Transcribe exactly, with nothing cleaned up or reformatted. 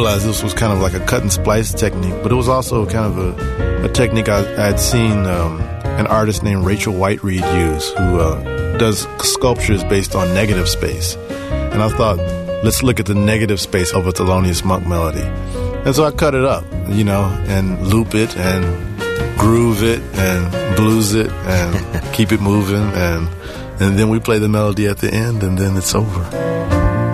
realized this was kind of like a cut and splice technique, but it was also kind of a, a technique I had seen um, an artist named Rachel Whiteread use, who uh, does sculptures based on negative space. And I thought, let's look at the negative space of a Thelonious Monk melody. And so I cut it up, you know, and loop it and groove it and blues it and keep it moving. And, and then we play the melody at the end, and then it's over.